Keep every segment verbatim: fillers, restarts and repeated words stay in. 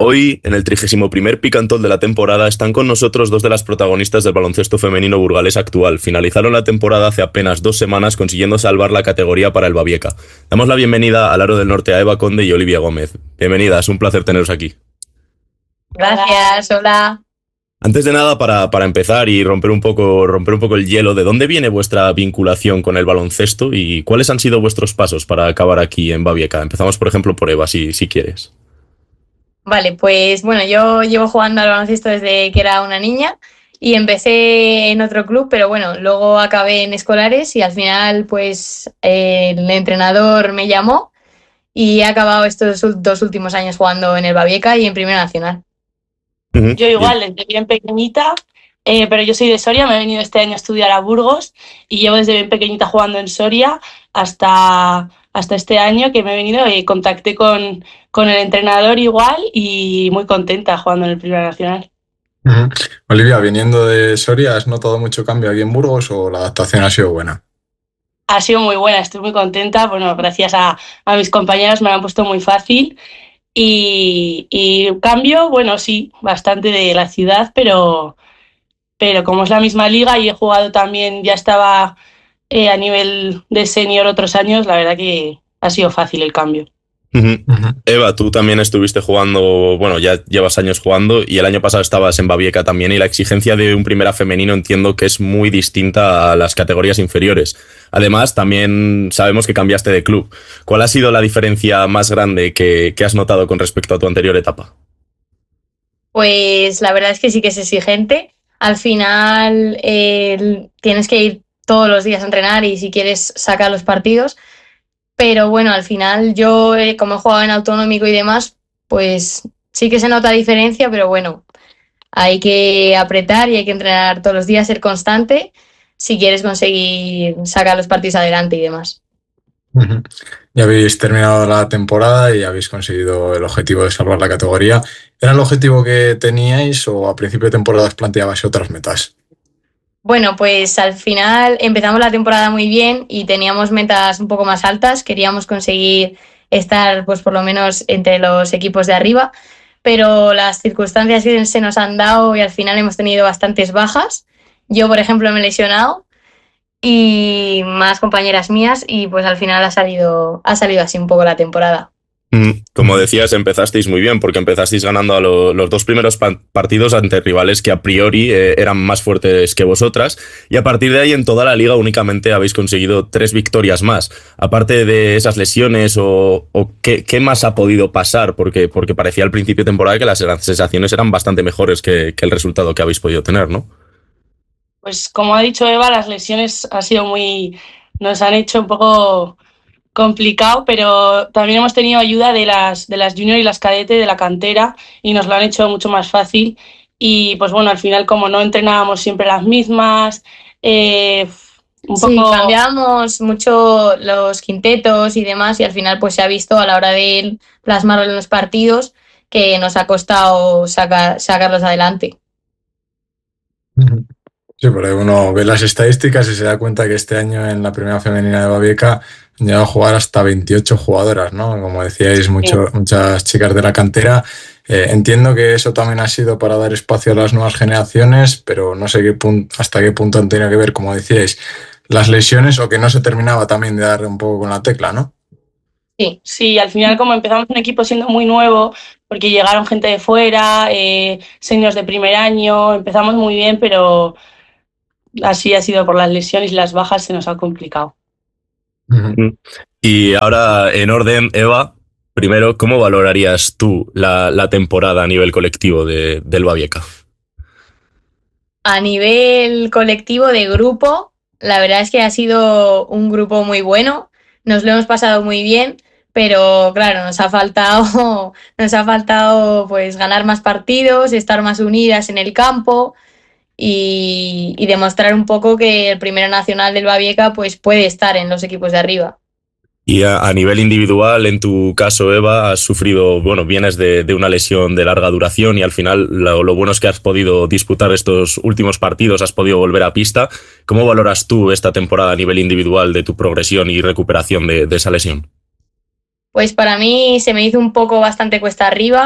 Hoy, en el trigésimo primer Picantol de la temporada, están con nosotros dos de las protagonistas del baloncesto femenino burgalés actual. Finalizaron la temporada hace apenas dos semanas consiguiendo salvar la categoría para el Babieca. Damos la bienvenida al Aro del Norte a Eva Conde y Olivia Gómez. Bienvenidas, un placer teneros aquí. Gracias, hola. Antes de nada, para, para empezar y romper un poco, romper un poco el hielo, ¿de dónde viene vuestra vinculación con el baloncesto y cuáles han sido vuestros pasos para acabar aquí en Babieca? Empezamos, por ejemplo, por Eva, si, si quieres. Vale, pues bueno, yo llevo jugando al baloncesto desde que era una niña y empecé en otro club, pero bueno, luego acabé en escolares y al final pues eh, el entrenador me llamó y he acabado estos dos últimos años jugando en el Babieca y en Primera Nacional. Uh-huh. Yo igual, desde bien pequeñita, eh, pero yo soy de Soria, me he venido este año a estudiar a Burgos y llevo desde bien pequeñita jugando en Soria hasta, hasta este año que me he venido y contacté con, con el entrenador igual y muy contenta jugando en el Primera Nacional. Uh-huh. Olivia, viniendo de Soria, ¿has notado mucho cambio aquí en Burgos o la adaptación ha sido buena? Ha sido muy buena, estoy muy contenta, bueno, gracias a, a mis compañeros me lo han puesto muy fácil. Y, y cambio, bueno, sí, bastante de la ciudad, pero, pero como es la misma liga y he jugado también, ya estaba eh, a nivel de senior otros años, la verdad que ha sido fácil el cambio. Uh-huh. Uh-huh. Eva, tú también estuviste jugando, bueno, ya llevas años jugando y el año pasado estabas en Babieca también y la exigencia de un primera femenino entiendo que es muy distinta a las categorías inferiores. Además, también sabemos que cambiaste de club. ¿Cuál ha sido la diferencia más grande que, que has notado con respecto a tu anterior etapa? Pues la verdad es que sí que es exigente. Al final eh, tienes que ir todos los días a entrenar y si quieres sacar los partidos. Pero bueno, al final yo, eh, como he jugado en autonómico y demás, pues sí que se nota diferencia, pero bueno, hay que apretar y hay que entrenar todos los días, ser constante si quieres conseguir sacar los partidos adelante y demás. Uh-huh. Ya habéis terminado la temporada y habéis conseguido el objetivo de salvar la categoría. ¿Era el objetivo que teníais o a principio de temporada os planteabais otras metas? Bueno, pues al final empezamos la temporada muy bien y teníamos metas un poco más altas. Queríamos conseguir estar pues por lo menos entre los equipos de arriba, pero las circunstancias que se nos han dado y al final hemos tenido bastantes bajas. Yo, por ejemplo, me he lesionado y más compañeras mías y pues al final ha salido, ha salido así un poco la temporada. Como decías, empezasteis muy bien porque empezasteis ganando a lo, los dos primeros pa- partidos ante rivales que a priori eh, eran más fuertes que vosotras y a partir de ahí en toda la liga únicamente habéis conseguido tres victorias más. Aparte de esas lesiones o, o ¿qué, qué más ha podido pasar? Porque, porque parecía al principio de temporada que las sensaciones eran bastante mejores que, que el resultado que habéis podido tener, ¿no? Pues como ha dicho Eva, las lesiones ha sido muy, nos han hecho un poco complicado, pero también hemos tenido ayuda de las, de las junior y las cadete de la cantera y nos lo han hecho mucho más fácil y pues bueno, al final como no entrenábamos siempre las mismas, eh, un sí, poco... cambiamos mucho los quintetos y demás y al final pues se ha visto a la hora de plasmarlo en los partidos que nos ha costado sacar, sacarlos adelante. Sí, porque uno ve las estadísticas y se da cuenta que este año en la primera femenina de Babieca han llegado a jugar hasta veintiocho jugadoras, ¿no? Como decíais, mucho, sí. Muchas chicas de la cantera. Eh, entiendo que eso también ha sido para dar espacio a las nuevas generaciones, pero no sé qué punto, hasta qué punto han tenido que ver, como decíais, las lesiones o que no se terminaba también de dar un poco con la tecla, ¿no? Sí, sí, al final como empezamos un equipo siendo muy nuevo, porque llegaron gente de fuera, eh, seniors de primer año, empezamos muy bien, pero así ha sido por las lesiones y las bajas, se nos ha complicado. Uh-huh. Y ahora, en orden, Eva, primero, ¿cómo valorarías tú la, la temporada a nivel colectivo de, del Babieca? A nivel colectivo de grupo, la verdad es que ha sido un grupo muy bueno, nos lo hemos pasado muy bien, pero claro, nos ha faltado, nos ha faltado pues ganar más partidos, estar más unidas en el campo y, y demostrar un poco que el Primera Nacional del Babieca pues puede estar en los equipos de arriba. Y a, a nivel individual, en tu caso, Eva, has sufrido, bueno, vienes de, de una lesión de larga duración y al final lo, lo bueno es que has podido disputar estos últimos partidos, has podido volver a pista. ¿Cómo valoras tú esta temporada a nivel individual de tu progresión y recuperación de, de esa lesión? Pues para mí se me hizo un poco bastante cuesta arriba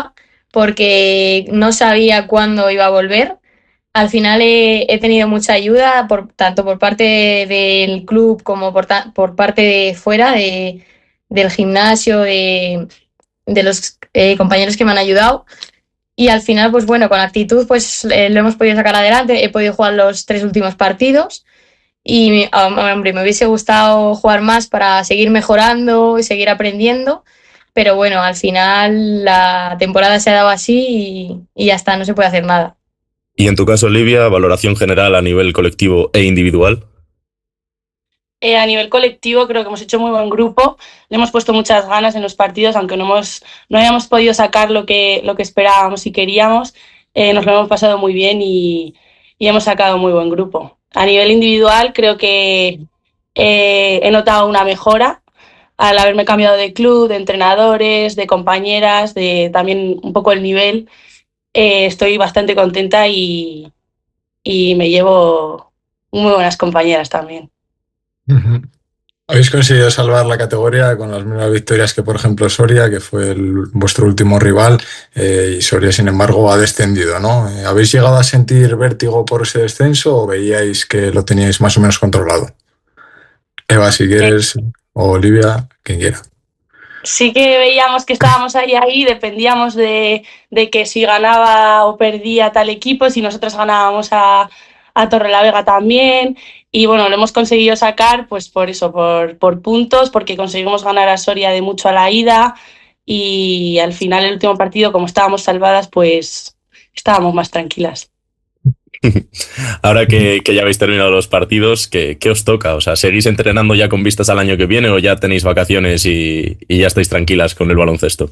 porque no sabía cuándo iba a volver. Al final he, he tenido mucha ayuda, por, tanto por parte del club como por, ta, por parte de fuera, de, del gimnasio, de, de los eh, compañeros que me han ayudado. Y al final, pues bueno, con actitud pues eh, lo hemos podido sacar adelante. He podido jugar los tres últimos partidos y, hombre, me hubiese gustado jugar más para seguir mejorando y seguir aprendiendo. Pero bueno, al final la temporada se ha dado así y, y ya está, no se puede hacer nada. Y en tu caso, Olivia, valoración general a nivel colectivo e individual. Eh, a nivel colectivo creo que hemos hecho muy buen grupo, le hemos puesto muchas ganas en los partidos, aunque no, hemos, no hayamos podido sacar lo que, lo que esperábamos y queríamos, eh, nos lo hemos pasado muy bien y, y hemos sacado muy buen grupo. A nivel individual creo que eh, he notado una mejora al haberme cambiado de club, de entrenadores, de compañeras, de también un poco el nivel. Eh, estoy bastante contenta y, y me llevo muy buenas compañeras también. Uh-huh. Habéis conseguido salvar la categoría con las mismas victorias que, por ejemplo, Soria, que fue el, vuestro último rival, eh, y Soria, sin embargo, ha descendido, ¿no? Eh, ¿Habéis llegado a sentir vértigo por ese descenso o veíais que lo teníais más o menos controlado? Eva, si quieres, sí. O Olivia, quien quiera. Sí que veíamos que estábamos ahí, ahí, dependíamos de, de que si ganaba o perdía tal equipo, si nosotros ganábamos a, a Torrelavega también, y bueno, lo hemos conseguido sacar pues por eso, por, por puntos, porque conseguimos ganar a Soria de mucho a la ida, y al final el último partido, como estábamos salvadas, pues estábamos más tranquilas. Ahora que, que ya habéis terminado los partidos, ¿qué, ¿qué os toca? O sea, ¿seguís entrenando ya con vistas al año que viene o ya tenéis vacaciones y, y ya estáis tranquilas con el baloncesto?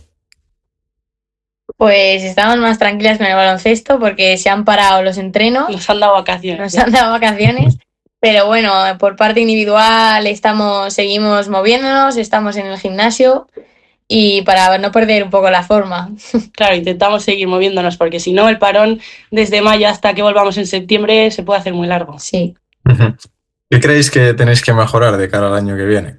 Pues estamos más tranquilas con el baloncesto porque se han parado los entrenos. Nos han dado vacaciones. Nos han dado vacaciones. Pero bueno, por parte individual estamos, seguimos moviéndonos, estamos en el gimnasio y para no perder un poco la forma. Claro, intentamos seguir moviéndonos porque si no el parón desde mayo hasta que volvamos en septiembre se puede hacer muy largo. Sí. ¿Qué creéis que tenéis que mejorar de cara al año que viene?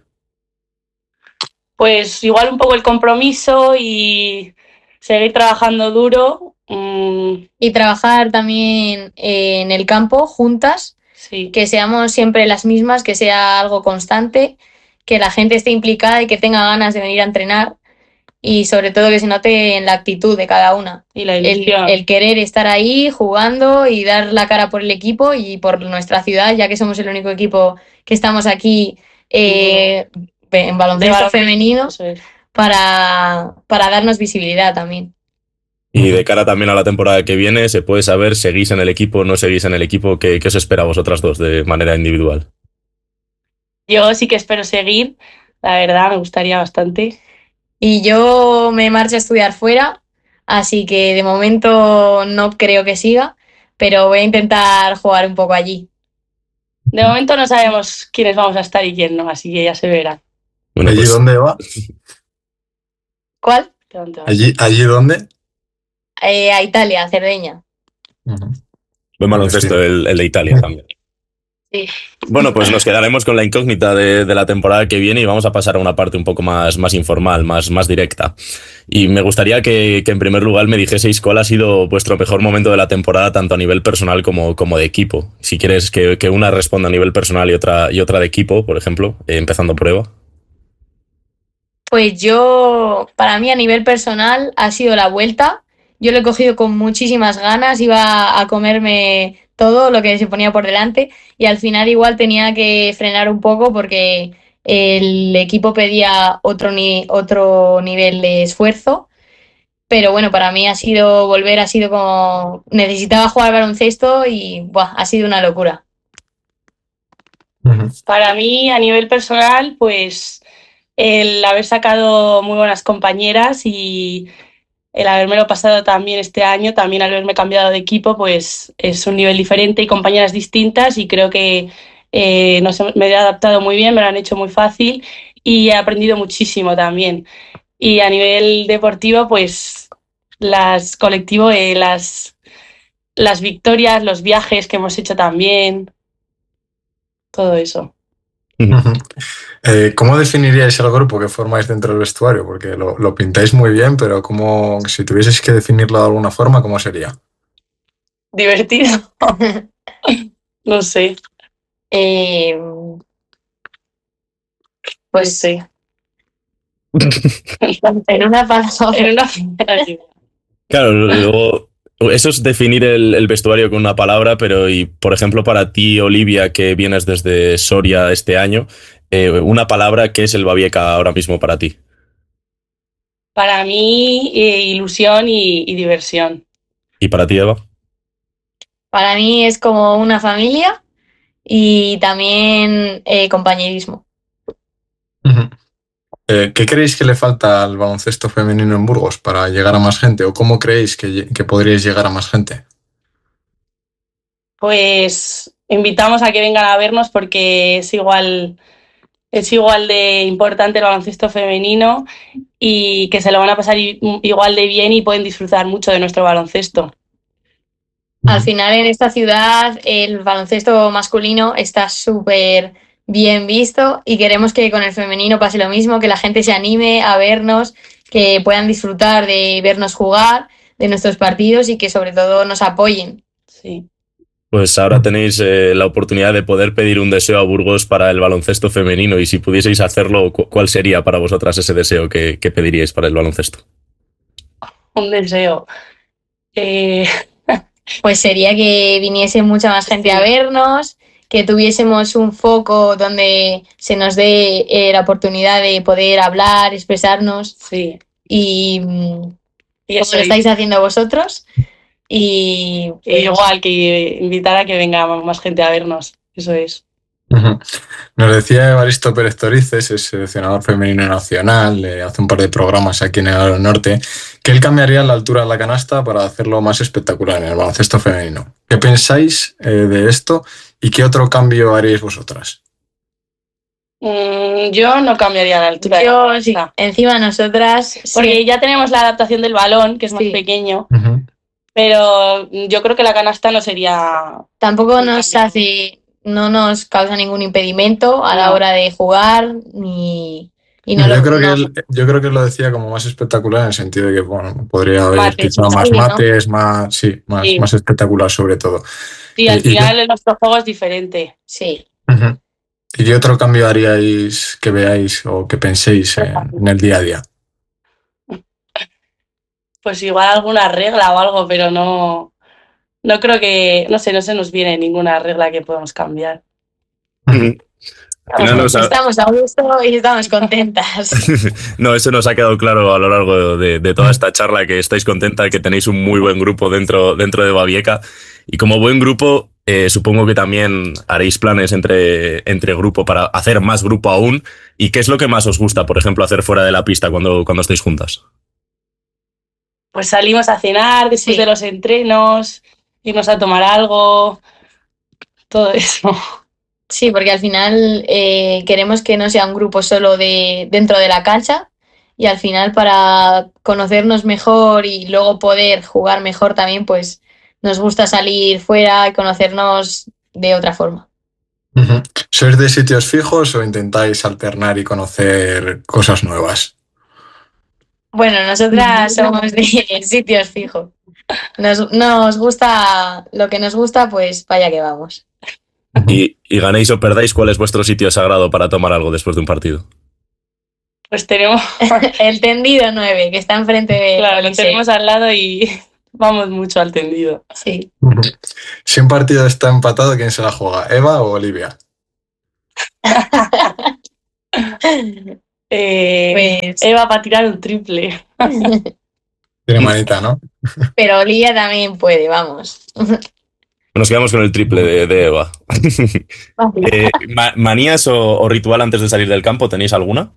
Pues igual un poco el compromiso y seguir trabajando duro. Mmm... Y trabajar también en el campo juntas, sí. Que seamos siempre las mismas, que sea algo constante, que la gente esté implicada y que tenga ganas de venir a entrenar. Y sobre todo que se note en la actitud de cada una. Y la ilusión. El, el querer estar ahí jugando y dar la cara por el equipo y por nuestra ciudad, ya que somos el único equipo que estamos aquí eh, en baloncesto femenino, es. para, para darnos visibilidad también. Y de cara también a la temporada que viene, ¿se puede saber, seguís en el equipo, no seguís en el equipo? ¿Qué, qué os espera a vosotras dos de manera individual? Yo sí que espero seguir, la verdad, me gustaría bastante. Y yo me marcho a estudiar fuera, así que de momento no creo que siga, pero voy a intentar jugar un poco allí. De momento no sabemos quiénes vamos a estar y quién no, así que ya se verá. Bueno, ¿allí pues, dónde va? ¿Cuál? ¿Allí, allí dónde? Eh, a Italia, a Cerdeña. Uh-huh. Buen baloncesto el, el de Italia también. Sí. Bueno, pues nos quedaremos con la incógnita de, de la temporada que viene y vamos a pasar a una parte un poco más, más informal, más, más directa. Y me gustaría que, que en primer lugar me dijeseis cuál ha sido vuestro mejor momento de la temporada, tanto a nivel personal como, como de equipo. Si quieres que, que una responda a nivel personal y otra, y otra de equipo, por ejemplo, eh, empezando por Eva. Pues yo, para mí a nivel personal ha sido la vuelta. Yo lo he cogido con muchísimas ganas, iba a comerme todo lo que se ponía por delante y al final igual tenía que frenar un poco porque el equipo pedía otro, ni- otro nivel de esfuerzo, pero bueno, para mí ha sido volver, ha sido como necesitaba jugar baloncesto y buah, ha sido una locura. Para mí a nivel personal, pues el haber sacado muy buenas compañeras y el haberme pasado también este año, también al haberme cambiado de equipo, pues es un nivel diferente y compañeras distintas y creo que eh, no sé, me he adaptado muy bien, me lo han hecho muy fácil y he aprendido muchísimo también. Y a nivel deportivo, pues las colectivo, eh, las, las victorias, los viajes que hemos hecho también, todo eso. Ujú. Eh, ¿Cómo definiríais el grupo que formáis dentro del vestuario? Porque lo, lo pintáis muy bien, pero ¿cómo, si tuvieseis que definirlo de alguna forma, ¿cómo sería? Divertido, no sé, Eh, no pues sé. en una palabra. En una Claro, luego eso es definir el, el vestuario con una palabra, pero y por ejemplo para ti, Olivia, que vienes desde Soria este año, eh, una palabra, ¿qué es el Babieca ahora mismo para ti? Para mí, eh, ilusión y, y diversión. ¿Y para ti, Eva? Para mí es como una familia y también eh, compañerismo. Ujú. Eh, ¿qué creéis que le falta al baloncesto femenino en Burgos para llegar a más gente? ¿O cómo creéis que, lle- que podríais llegar a más gente? Pues invitamos a que vengan a vernos porque es igual, es igual de importante el baloncesto femenino y que se lo van a pasar i- igual de bien y pueden disfrutar mucho de nuestro baloncesto. Al final en esta ciudad el baloncesto masculino está súper bien visto y queremos que con el femenino pase lo mismo, que la gente se anime a vernos, que puedan disfrutar de vernos jugar, de nuestros partidos y que sobre todo nos apoyen. Sí. Pues ahora tenéis eh, la oportunidad de poder pedir un deseo a Burgos para el baloncesto femenino y si pudieseis hacerlo, cu- ¿cuál sería para vosotras ese deseo que, que pediríais para el baloncesto? Un deseo. Eh, Pues sería que viniese mucha más gente Sí. a vernos, que tuviésemos un foco donde se nos dé eh, la oportunidad de poder hablar, expresarnos sí. y mm, Y como eso, lo y- estáis haciendo vosotros. Y y pues, igual que invitar a que venga más gente a vernos. Eso es. Ujú. Nos decía Evaristo Pérez Torices, es seleccionador femenino nacional, eh, hace un par de programas aquí en el Norte, que él cambiaría la altura de la canasta para hacerlo más espectacular en el baloncesto femenino. ¿Qué pensáis eh, de esto y qué otro cambio haríais vosotras? Mm, yo no cambiaría la altura. de la yo sí, canasta. encima nosotras, Porque sí, ya tenemos la adaptación del balón, que es más Sí. pequeño, Ujú. pero yo creo que la canasta no sería. tampoco un nos cambio. hace, no nos causa ningún impedimento a la No. hora de jugar ni y no Yo lo creo que no- él, yo creo que él lo decía como más espectacular en el sentido de que bueno, podría haber Mates, quizá más sí, ¿no? mates, más, sí, más, Sí. más espectacular sobre todo. Sí, al Eh, ¿y, qué, final nuestro juego es diferente. Sí. ujú. ¿Y qué otro cambio haríais que veáis o que penséis en, en el día a día? Pues igual alguna regla o algo, pero no, no creo que, no sé, no se nos viene ninguna regla que podamos cambiar. Ujú. Al final nos ha- Estamos a gusto y estamos contentas. No, eso nos ha quedado claro a lo largo de, de toda esta charla, que estáis contenta, que tenéis un muy buen grupo dentro, dentro de Babieca. Y como buen grupo, eh, supongo que también haréis planes entre, entre grupo para hacer más grupo aún. ¿Y qué es lo que más os gusta, por ejemplo, hacer fuera de la pista cuando, cuando estáis juntas? Pues salimos a cenar después Sí. de los entrenos, irnos a tomar algo, todo eso. Sí, porque al final eh, queremos que no sea un grupo solo de dentro de la cancha y al final para conocernos mejor y luego poder jugar mejor también, pues nos gusta salir fuera y conocernos de otra forma. Ujú. ¿Sois de sitios fijos o intentáis alternar y conocer cosas nuevas? Bueno, nosotras somos de sitios fijos. Nos, nos gusta lo que nos gusta, pues vaya que vamos. Y, y ganéis o perdáis, ¿cuál es vuestro sitio sagrado para tomar algo después de un partido? Pues tenemos, El tendido nueve, que está enfrente de claro, lo Coliseo. tenemos al lado y vamos mucho al tendido. Sí. Ujú. Si un partido está empatado, ¿quién se la juega? ¿Eva o Olivia? Eh, Pues, Eva para tirar un triple. Tiene manita, ¿no? pero Olivia también puede, vamos. Nos quedamos con el triple de, de Eva. Eh, ma- ¿Manías o, o ritual antes de salir del campo? ¿Tenéis alguna?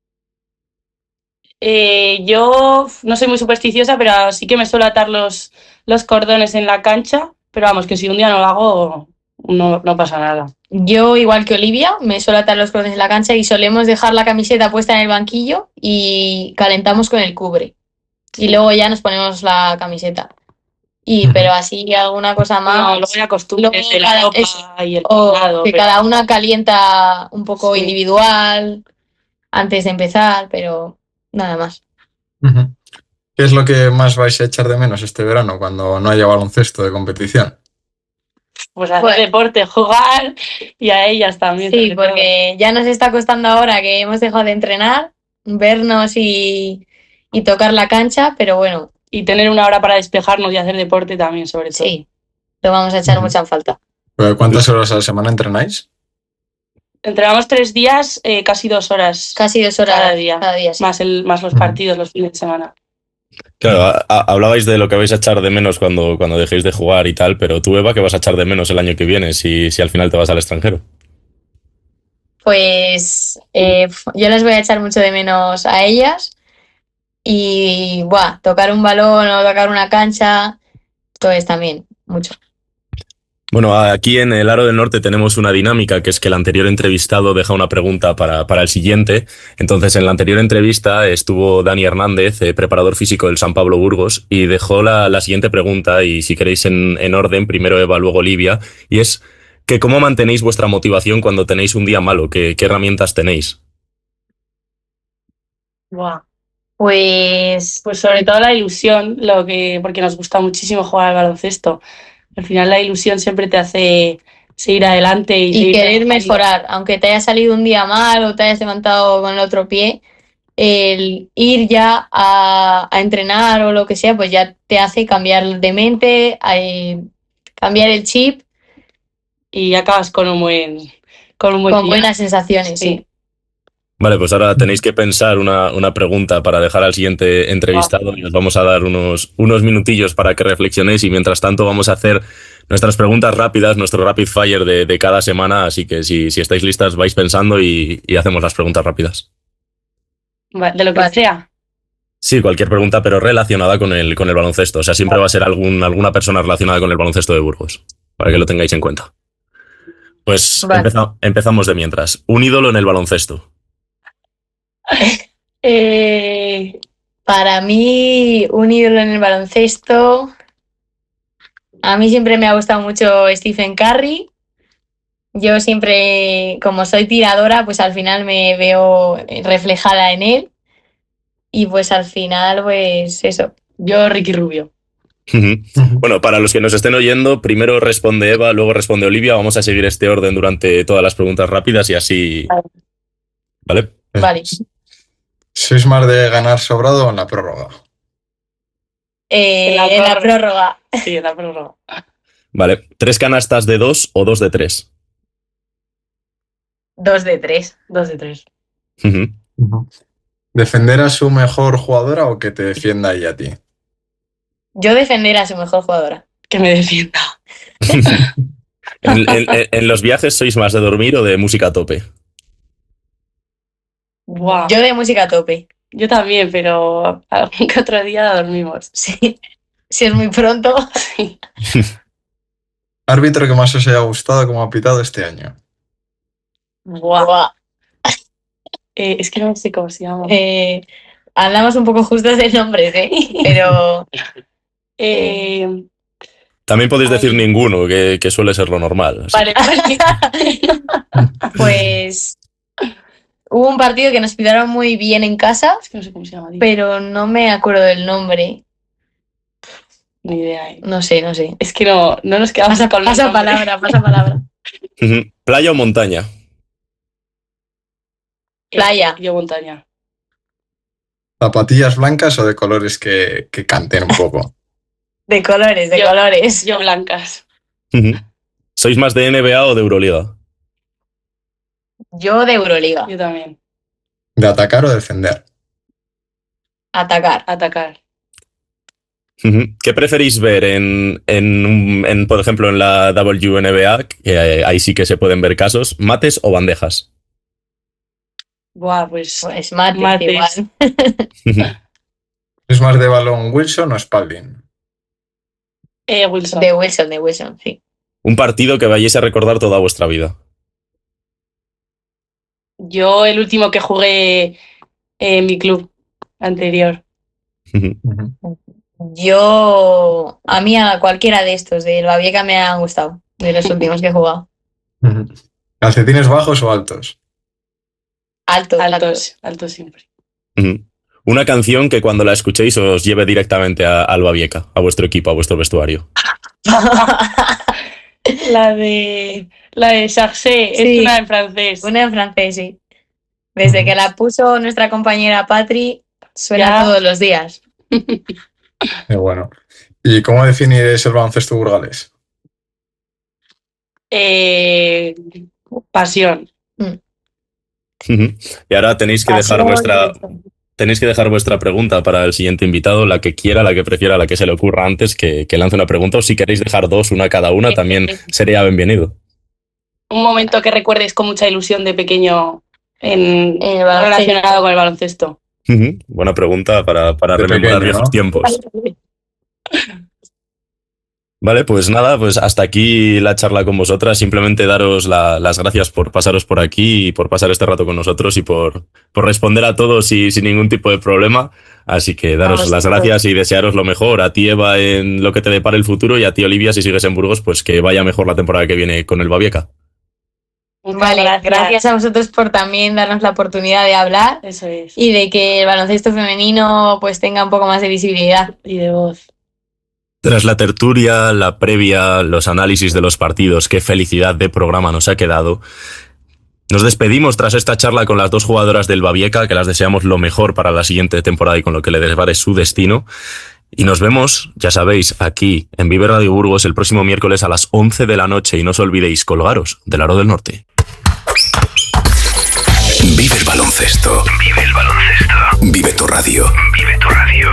Eh, yo no soy muy supersticiosa, pero sí que me suelo atar los, los cordones en la cancha. Pero vamos, que si un día no lo hago, no, no pasa nada. Yo, igual que Olivia, me suelo atar los cordones en la cancha y solemos dejar la camiseta puesta en el banquillo y calentamos con el cubre. Y luego ya nos ponemos la camiseta. Y, pero así alguna cosa más. No, luego ya costumbres luego de la cada- ropa eso. y el O peinado, que pero- cada una calienta un poco Sí. individual antes de empezar, pero nada más. Ujú. ¿Qué es lo que más vais a echar de menos este verano cuando no haya baloncesto de competición? Pues hacer Bueno. deporte, jugar y a ellas también. Sí, sobre todo. porque ya nos está costando ahora que hemos dejado de entrenar, vernos y, y tocar la cancha, pero bueno, Y tener una hora para despejarnos y hacer deporte también, sobre todo. sí, lo vamos a echar Ujú. mucha en falta. ¿Cuántas horas a la semana entrenáis? Entrenamos tres días, eh, casi dos horas. Casi dos horas Cada día. Cada día sí. Más, el, más los Ujú. partidos, los fines de semana. Claro, a- a- hablabais de lo que vais a echar de menos cuando, cuando dejéis de jugar y tal, pero tú, Eva, ¿qué vas a echar de menos el año que viene si, si al final te vas al extranjero? Pues eh, yo les voy a echar mucho de menos a ellas y buah, tocar un balón o tocar una cancha, pues también mucho. Bueno, aquí en el Aro del Norte tenemos una dinámica que es que el anterior entrevistado deja una pregunta para, para el siguiente. Entonces, en la anterior entrevista estuvo Dani Hernández, eh, preparador físico del San Pablo Burgos, y dejó la, la siguiente pregunta, y si queréis en, en orden, primero Eva, luego Olivia, y es que ¿cómo mantenéis vuestra motivación cuando tenéis un día malo? ¿Qué, qué herramientas tenéis? Buah. Pues, Pues sobre todo la ilusión, lo que, porque nos gusta muchísimo jugar al baloncesto. Al final la ilusión siempre te hace seguir adelante y, y seguir querer trabajando. mejorar, aunque te haya salido un día mal o te hayas levantado con el otro pie, el ir ya a, a entrenar o lo que sea, pues ya te hace cambiar de mente, eh, cambiar el chip Y acabas con un buen, con un buen con día. buenas sensaciones, sí. Sí. Vale, pues ahora tenéis que pensar una, una pregunta para dejar al siguiente entrevistado y os vamos a dar unos, unos minutillos para que reflexionéis y mientras tanto vamos a hacer nuestras preguntas rápidas, nuestro rapid fire de, de cada semana, así que si, si estáis listas vais pensando y, y hacemos las preguntas rápidas. Va- De lo que Vale. sea. Sí, cualquier pregunta, pero relacionada con el, con el baloncesto. O sea, siempre va a ser algún, alguna persona relacionada con el baloncesto de Burgos, para que lo tengáis en cuenta. Pues Vale. empeza- empezamos de mientras. Un ídolo en el baloncesto. Eh, Para mí, un ídolo en el baloncesto, a mí siempre me ha gustado mucho Stephen Curry. Yo siempre, como soy tiradora, pues al final me veo reflejada en él. Y pues al final, pues eso. yo, Ricky Rubio. Bueno, para los que nos estén oyendo, primero responde Eva, luego responde Olivia. Vamos a seguir este orden durante todas las preguntas rápidas y así. ¿Vale? Vale. ¿Sois más de ganar sobrado o en la prórroga? Eh, En la en la prórroga. prórroga. Sí, en la prórroga. Vale. ¿Tres canastas de dos o dos de tres? Dos de tres. Dos de tres. ¿Defender a su mejor jugadora o que te defienda ella a ti? Yo defender a su mejor jugadora. Que me defienda. ¿En, en- en los viajes sois más de dormir o de música a tope? Buah. Yo de música a tope. Yo también, pero algún que otro día dormimos. Sí. Si es muy pronto. Sí. ¿Árbitro que más os haya gustado como ha pitado este año? Buah. Buah. Eh, es que no sé cómo se llama. Eh, andamos un poco justos de nombres, ¿eh? Pero Eh, También podéis Ay. decir ninguno, que, que suele ser lo normal. Así vale, vale. pues hubo un partido que nos pidieron muy bien en casa, Es que no sé cómo se llama, tío. pero no me acuerdo del nombre. Ni idea. eh. No sé, no sé. Es que no, no nos quedamos Pasa, con los pasa nombres. palabra, pasa palabra. que- ¿Playa o montaña? Playa. Yo montaña. ¿Zapatillas blancas o de colores que, que canten un poco? De colores, de Yo- colores. Yo blancas. ¿Sois más de N B A o de Euroliga? Yo de Euroliga. Yo también. ¿De atacar o defender? Atacar. Atacar. ¿Qué preferís ver en, en, un- en, por ejemplo, en la W N B A? Que eh, ahí sí que se pueden ver casos. ¿Mates o bandejas? Buah, pues. Pues mates, Mates. igual. ¿Es más de balón Wilson o Spalding? Eh, Wilson. De Wilson, de Wilson, sí. Un partido que vayáis a recordar toda vuestra vida. Yo el último que jugué en mi club anterior. Yo, a mí a cualquiera de estos, del Babieca me han gustado, de los últimos que he jugado. ¿Calcetines bajos o altos? Altos, altos. Altos, altos siempre. Ujú. Una canción que cuando la escuchéis os lleve directamente a, al Babieca, a vuestro equipo, a vuestro vestuario. La de la de Sarcé, Sí. es una en francés. Una en francés, sí. Desde Ujú. que la puso nuestra compañera Patri, suena Ya. todos los días. Qué bueno. ¿Y cómo definís el baloncesto burgalés? Eh, pasión. Ujú. Y ahora tenéis que dejar Pasión, vuestra tenéis que dejar vuestra pregunta para el siguiente invitado, la que quiera, la que prefiera, la que se le ocurra antes, que, que lance una pregunta. O si queréis dejar dos, una cada una, Sí. también sería bienvenido. Un momento que recuerdes con mucha ilusión de pequeño en, En el baloncesto. relacionado con el baloncesto. Ujú. Buena pregunta para, para De rememorar pequeño, viejos ¿no? tiempos. Vale, pues nada, pues hasta aquí la charla con vosotras. Simplemente daros la- las gracias por pasaros por aquí y por pasar este rato con nosotros y por, por responder a todos y sin ningún tipo de problema. Así que daros Vamos, las chicos. gracias y desearos lo mejor. A ti, Eva, en lo que te depare el futuro, y a ti, Olivia, si sigues en Burgos, pues que vaya mejor la temporada que viene con el Babieca. Muchas Vale, gracias. a vosotros por también darnos la oportunidad de hablar Eso es. y de que el baloncesto femenino pues tenga un poco más de visibilidad. Y de voz. Tras la tertulia, la previa, los análisis de los partidos, qué felicidad de programa nos ha quedado. Nos despedimos tras esta charla con las dos jugadoras del Babieca, que las deseamos lo mejor para la siguiente temporada y con lo que le depare su destino. Y nos vemos, ya sabéis, aquí en Vive Radio Burgos el próximo miércoles a las once de la noche. Y no os olvidéis colgaros del Aro del Norte. Vive el baloncesto. Vive el baloncesto. Vive tu radio. Vive tu radio.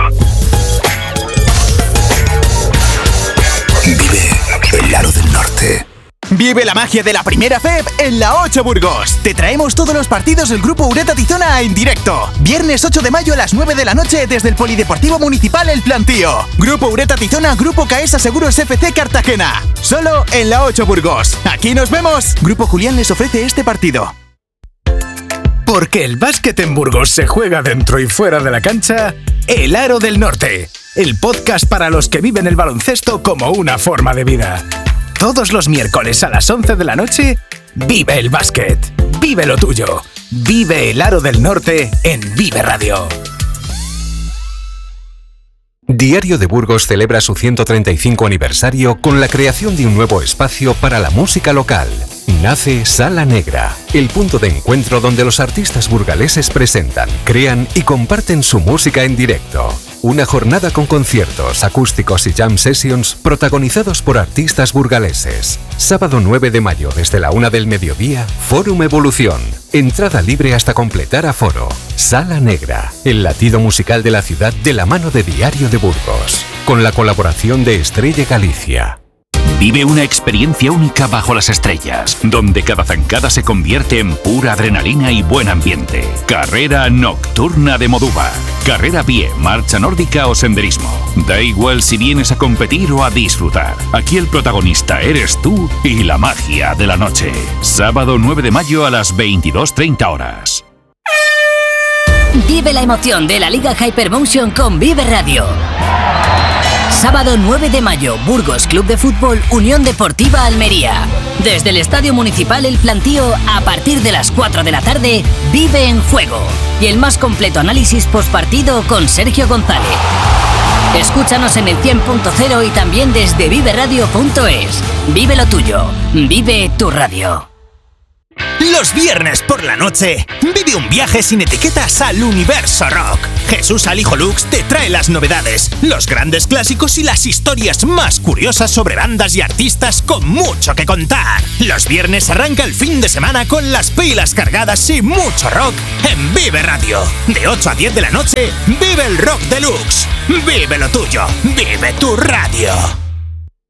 Vive el Aro del Norte. Vive la magia de la primera F E B en la ocho Burgos. Te traemos todos los partidos del Grupo Ureta Tizona en directo. Viernes ocho de mayo a las nueve de la noche desde el Polideportivo Municipal El Plantío. Grupo Ureta Tizona, Grupo Caesa Seguros F C Cartagena. Solo en la ocho Burgos. Aquí nos vemos. Grupo Julián les ofrece este partido. Porque el básquet en Burgos se juega dentro y fuera de la cancha, El Aro del Norte, el podcast para los que viven el baloncesto como una forma de vida. Todos los miércoles a las once de la noche, vive el básquet, vive lo tuyo, vive El Aro del Norte en Vive Radio. Diario de Burgos celebra su ciento treinta y cinco aniversario con la creación de un nuevo espacio para la música local. Nace Sala Negra, el punto de encuentro donde los artistas burgaleses presentan, crean y comparten su música en directo. Una jornada con conciertos, acústicos y jam sessions protagonizados por artistas burgaleses. Sábado nueve de mayo desde la una del mediodía, Fórum Evolución. Entrada libre hasta completar aforo. Sala Negra, el latido musical de la ciudad de la mano de Diario de Burgos. Con la colaboración de Estrella Galicia. Vive una experiencia única bajo las estrellas, donde cada zancada se convierte en pura adrenalina y buen ambiente. Carrera nocturna de Moduva. Carrera a pie, marcha nórdica o senderismo. Da igual si vienes a competir o a disfrutar. Aquí el protagonista eres tú y la magia de la noche. Sábado nueve de mayo a las veintidós treinta horas. Vive la emoción de la Liga Hypermotion con Vive Radio. Sábado nueve de mayo, Burgos Club de Fútbol, Unión Deportiva Almería. Desde el Estadio Municipal El Plantío, a partir de las cuatro de la tarde, Vive en Juego. Y el más completo análisis postpartido con Sergio González. Escúchanos en el cien punto cero y también desde vive radio punto es. Vive lo tuyo. Vive tu radio. Los viernes por la noche, vive un viaje sin etiquetas al universo rock. Jesús Alijo Lux te trae las novedades, los grandes clásicos y las historias más curiosas sobre bandas y artistas con mucho que contar. Los viernes arranca el fin de semana con las pilas cargadas y mucho rock en Vive Radio. De ocho a diez de la noche, vive el rock deluxe. Vive lo tuyo, vive tu radio.